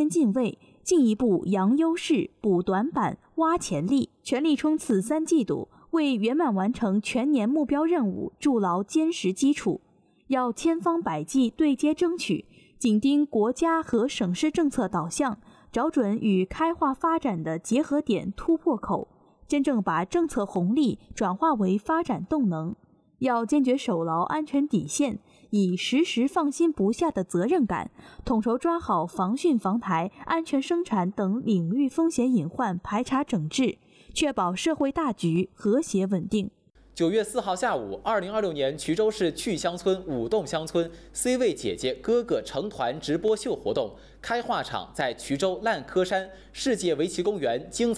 进位，进一步扬优势、补短板、挖潜力，全力冲刺3季度，为圆满完成全年目标任务筑牢坚实基础。要千方百计对接争取，紧盯国家和省市政策导向，找准与开化发展的结合点突破口，真正把政策红利转化为发展动能。要坚决守牢安全底线，以时时放心不下的责任感，统筹抓好防汛防台、安全生产等领域风险隐患排查整治，确保社会大局和谐稳定。 9月4号下午，2026年衢州市趣乡村舞动乡村 C 位姐姐哥哥成团直播秀活动开化场在衢州烂柯山世界围棋公园精彩